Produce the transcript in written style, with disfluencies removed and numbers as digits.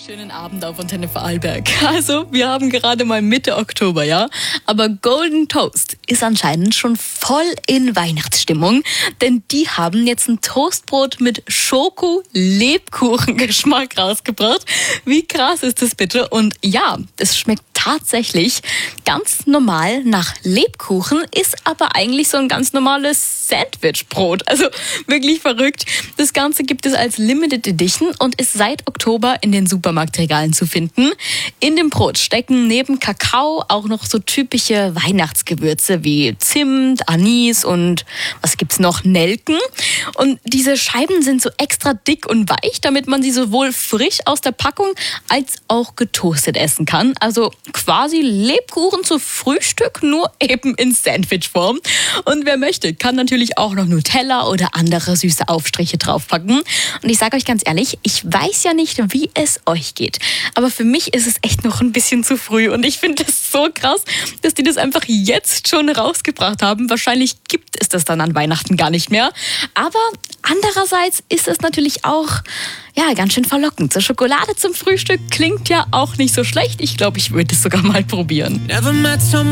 Schönen Abend auf Antenne Vorarlberg. Also, wir haben gerade mal Mitte Oktober, ja? Aber Golden Toast ist anscheinend schon voll in Weihnachtsstimmung, denn die haben jetzt ein Toastbrot mit Schoko-Lebkuchen-Geschmack rausgebracht. Wie krass ist das bitte? Und ja, es schmeckt tatsächlich ganz normal nach Lebkuchen, ist aber eigentlich so ein ganz normales Sandwichbrot. Also wirklich verrückt. Das Ganze gibt es als Limited Edition und ist seit Oktober in den Supermarktregalen zu finden. In dem Brot stecken neben Kakao auch noch so typische Weihnachtsgewürze wie Zimt, Anis und was gibt's noch? Nelken. Und diese Scheiben sind so extra dick und weich, damit man sie sowohl frisch aus der Packung als auch getoastet essen kann. Also quasi Lebkuchen zu Frühstück, nur eben in Sandwichform. Und wer möchte, kann natürlich auch noch Nutella oder andere süße Aufstriche draufpacken. Und ich sage euch ganz ehrlich, ich weiß ja nicht, wie es euch geht. Aber für mich ist es echt noch ein bisschen zu früh. Und ich finde das so krass, dass die das einfach jetzt schon rausgebracht haben. Wahrscheinlich gibt es das dann an Weihnachten gar nicht mehr. Aber andererseits ist es natürlich auch ganz schön verlockend. So Schokolade zum Frühstück klingt ja auch nicht so schlecht. Ich glaube, ich würde es sogar mal probieren.